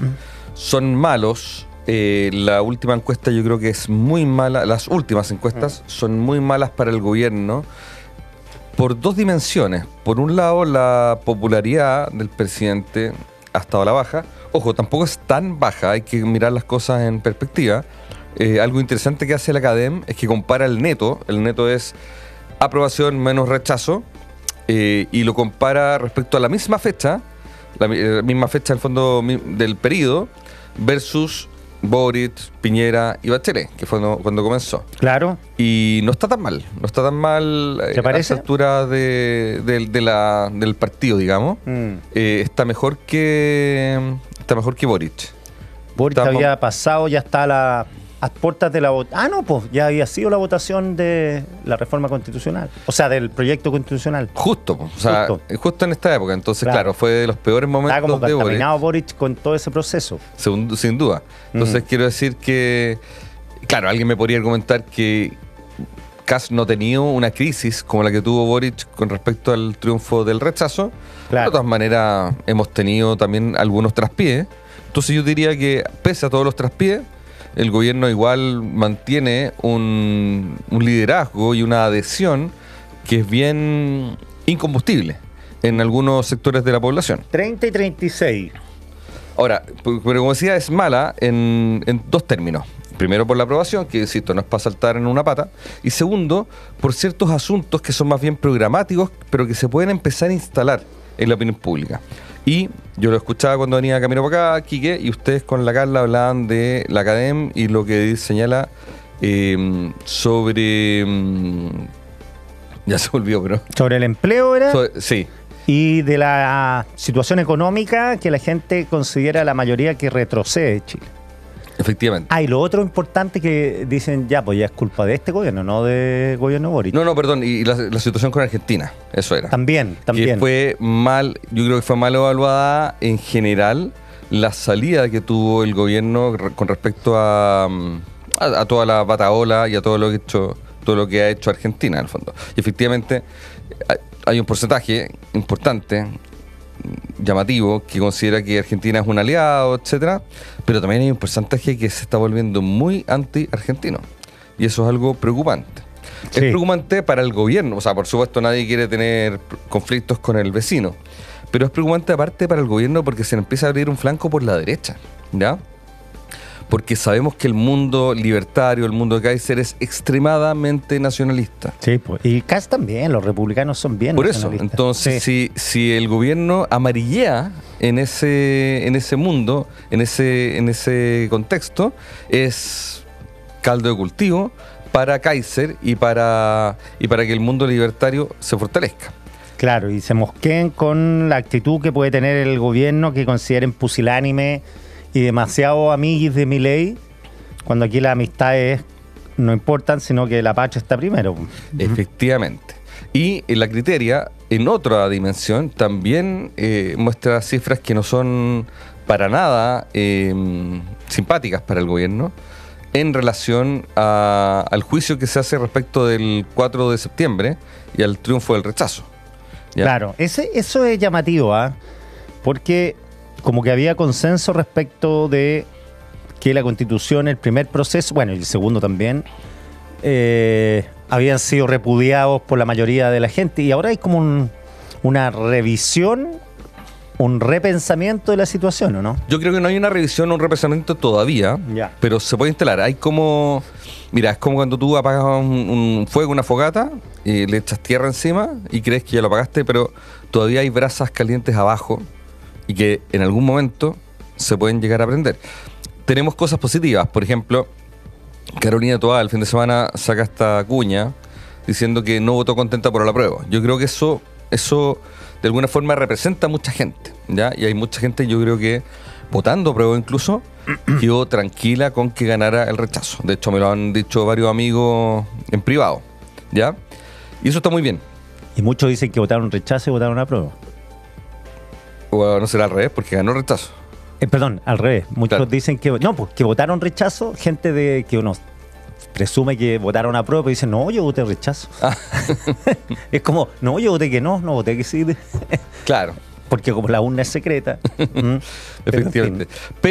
son malos. La última encuesta yo creo que es muy mala. Las últimas encuestas son muy malas para el gobierno por dos dimensiones. Por un lado, la popularidad del presidente ha estado a la baja. Ojo, tampoco es tan baja, hay que mirar las cosas en perspectiva. Algo interesante que hace la Academ es que compara el neto. El neto es aprobación menos rechazo, y lo compara respecto a la misma fecha, la misma fecha del fondo del periodo, versus Boric, Piñera y Bachelet, que fue cuando comenzó. Claro. Y no está tan mal, ¿Te parece? a esta altura del partido, digamos. Está mejor que Boric. Boric había pasado, ya está a puertas de la votación. Ah, no, pues ya había sido la votación de la reforma constitucional. O sea, del proyecto constitucional. Justo, o sea, justo en esta época. Entonces, claro, fue de los peores momentos como de contaminado Boric con todo ese proceso. Sin duda. Entonces, quiero decir que, claro, alguien me podría argumentar que Kast no ha tenido una crisis como la que tuvo Boric con respecto al triunfo del rechazo. Claro. De todas maneras, hemos tenido también algunos traspiés. Entonces, yo diría que, pese a todos los traspiés, el gobierno igual mantiene un liderazgo y una adhesión que es bien incombustible en algunos sectores de la población. 30 y 36. Ahora, pero como decía, es mala en dos términos. Primero, por la aprobación, que insisto, no es para saltar en una pata. Y segundo, por ciertos asuntos que son más bien programáticos, pero que se pueden empezar a instalar en la opinión pública. Y yo lo escuchaba cuando venía camino para acá, Quique, y ustedes con la Carla hablaban de la Academ y lo que señala sobre... ya se volvió, pero... ¿Sobre el empleo era? Sí. Y de la situación económica que la gente considera la mayoría que retrocede Chile. Efectivamente. Ah, y lo otro importante que dicen, ya, pues ya es culpa de este gobierno, no del gobierno Boric. No, perdón, y la situación con Argentina, eso era. También. Que fue mal, yo creo que fue mal evaluada en general la salida que tuvo el gobierno con respecto a toda la bataola y a todo lo que ha hecho Argentina, en el fondo. Y efectivamente hay un porcentaje importante, llamativo, que considera que Argentina es un aliado, etcétera, pero también hay un porcentaje que se está volviendo muy anti-argentino, y eso es algo preocupante. Sí. Es preocupante para el gobierno, o sea, por supuesto nadie quiere tener conflictos con el vecino, pero es preocupante aparte para el gobierno porque se le empieza a abrir un flanco por la derecha, ¿ya? Porque sabemos que el mundo libertario, el mundo de Kaiser es extremadamente nacionalista. Sí, pues. Y Kast también, los republicanos son bien por nacionalistas. Por eso, entonces, si el gobierno amarillea en ese mundo, en ese contexto, es caldo de cultivo para Kaiser y para que el mundo libertario se fortalezca. Claro, y se mosqueen con la actitud que puede tener el gobierno, que consideren pusilánime y demasiado amiguis de Milei, cuando aquí las amistades no importan, sino que la patria está primero. Efectivamente. Y la Criteria, en otra dimensión, también muestra cifras que no son para nada simpáticas para el gobierno en relación al juicio que se hace respecto del 4 de septiembre y al triunfo del rechazo. ¿Ya? Claro, eso es llamativo, porque como que había consenso respecto de que la Constitución, el primer proceso, bueno, y el segundo también, habían sido repudiados por la mayoría de la gente, y ahora hay como una revisión, un repensamiento de la situación, ¿o no? Yo creo que no hay una revisión o un repensamiento todavía, pero se puede instalar. Hay como... Mira, es como cuando tú apagas un fuego, una fogata, y le echas tierra encima y crees que ya lo apagaste, pero todavía hay brasas calientes abajo y que en algún momento se pueden llegar a prender. Tenemos cosas positivas, por ejemplo, Carolina Toá el fin de semana saca esta cuña diciendo que no votó contenta por el apruebo. Yo creo que eso de alguna forma representa a mucha gente, ¿ya? Y hay mucha gente, yo creo que votando apruebo incluso, quedó tranquila con que ganara el rechazo. De hecho, me lo han dicho varios amigos en privado, ¿ya? Y eso está muy bien. Y muchos dicen que votaron rechazo y votaron apruebo. O no será al revés, porque ganó rechazo. Perdón, al revés. Muchos dicen que... No, pues que votaron rechazo, gente de que uno presume que votaron apruebo, y dicen, no, yo voté rechazo. Es como, no, yo voté que no voté que sí. Claro. Porque como la urna es secreta. Efectivamente.